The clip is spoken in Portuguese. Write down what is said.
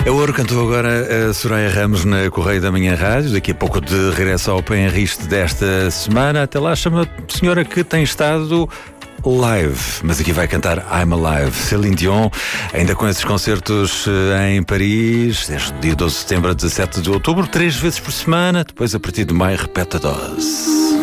A Ouro cantou agora a Soraya Ramos na Correio da Manhã Rádio. Daqui a pouco de regresso ao Pé em Riste desta semana. Até lá, chama a senhora que tem estado live, mas aqui vai cantar I'm Alive. Céline Dion, ainda com esses concertos em Paris, desde o dia 12 de setembro a 17 de outubro, 3 vezes por semana. Depois, a partir de maio, repete a dose.